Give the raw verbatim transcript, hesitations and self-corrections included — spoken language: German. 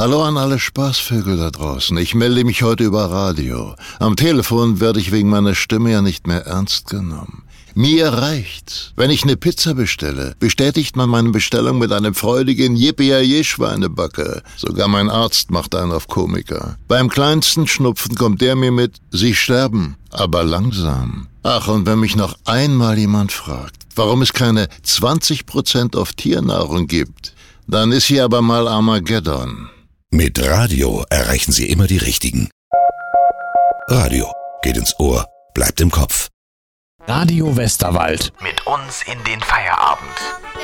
Hallo an alle Spaßvögel da draußen. Ich melde mich heute über Radio. Am Telefon werde ich wegen meiner Stimme ja nicht mehr ernst genommen. Mir reicht's. Wenn ich eine Pizza bestelle, bestätigt man meine Bestellung mit einem freudigen Yippie-Schweinebacke. Sogar mein Arzt macht einen auf Komiker. Beim kleinsten Schnupfen kommt der mir mit, Sie sterben, aber langsam. Ach, und wenn mich noch einmal jemand fragt, warum es keine zwanzig Prozent auf Tiernahrung gibt, dann ist hier aber mal Armageddon. Mit Radio erreichen Sie immer die Richtigen. Radio geht ins Ohr, bleibt im Kopf. Radio Westerwald. Mit uns in den Feierabend.